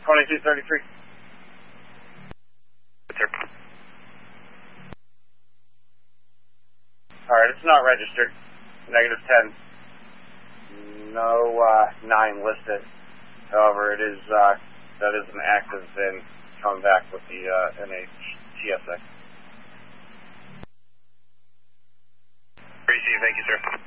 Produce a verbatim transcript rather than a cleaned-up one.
twenty-two thirty-three. Sir. Alright, it's not registered. Negative ten. No uh, nine listed. However, it is, uh, that is an active VIN coming back with the uh, N H T S A. Receive, thank you, sir.